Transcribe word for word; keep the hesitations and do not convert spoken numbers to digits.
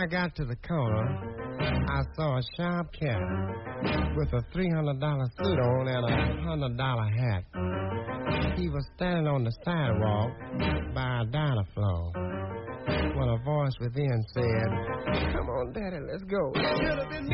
I got to the corner, I saw a sharp cat with a three hundred dollar suit on and a one hundred dollar hat. He was standing on the sidewalk by a diner floor when a voice within said, "Come on, Daddy, let's go."